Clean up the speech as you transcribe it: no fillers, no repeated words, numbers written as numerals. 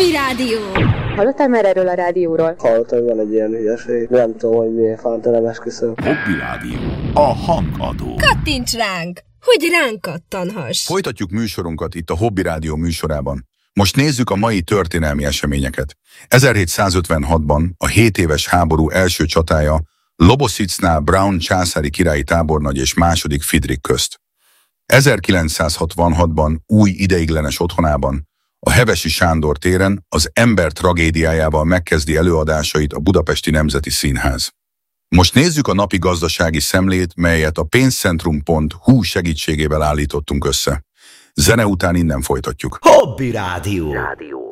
Hobby Rádió. Hallottál már erről a rádióról? Hallottam, hogy van egy ilyen hülyeség. Nem tudom, hogy miért fántelen esküszöm. Hobby Rádió. A hangadó. Kattints ránk, hogy ránk kattanhass. Folytatjuk műsorunkat itt a Hobby Rádió műsorában. Most nézzük a mai történelmi eseményeket. 1756-ban a 7 éves háború első csatája Lobosicnál Brown császári királyi tábornagy és második Friedrich közt. 1966-ban új ideiglenes otthonában, a Hevesi Sándor téren az ember tragédiájával megkezdi előadásait a Budapesti Nemzeti Színház. Most nézzük a napi gazdasági szemlét, melyet a pénzcentrum.hu segítségével állítottunk össze. Zene után innen folytatjuk. Hobby Rádió.